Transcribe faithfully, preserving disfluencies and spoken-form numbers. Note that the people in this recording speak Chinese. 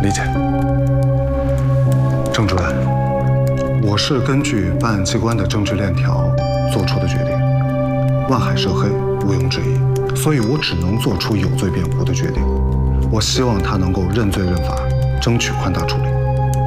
理解。郑主任，我是根据办案机关的证据链条做出的决定，万海涉黑，毋庸置疑，所以我只能做出有罪辩护的决定。我希望他能够认罪认罚，争取宽大处理。